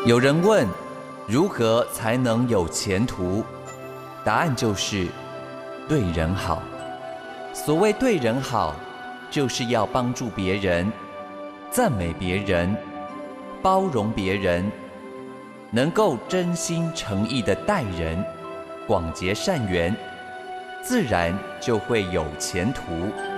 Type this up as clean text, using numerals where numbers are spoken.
有人问，如何才能有前途？答案就是对人好。所谓对人好，就是要帮助别人，赞美别人，包容别人，能够真心诚意地待人，广结善缘，自然就会有前途。